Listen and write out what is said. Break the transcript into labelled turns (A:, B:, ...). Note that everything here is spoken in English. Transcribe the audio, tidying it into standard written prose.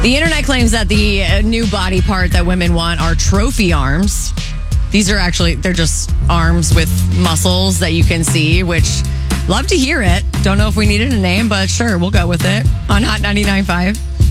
A: The internet claims that the new body part that women want are trophy arms. These are actually, they're just arms with muscles that you can see, which love to hear it. Don't know if we needed a name, but sure, we'll go with it on Hot 99.5.